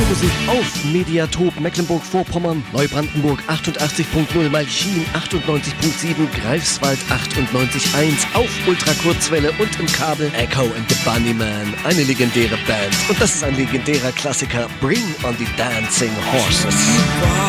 Musik auf Mediatop Mecklenburg-Vorpommern, Neubrandenburg 88.0, Malchin 98.7, Greifswald 98.1, auf Ultrakurzwelle und im Kabel Echo and the Bunnymen, eine legendäre Band. Und das ist ein legendärer Klassiker, Bring on the Dancing Horses.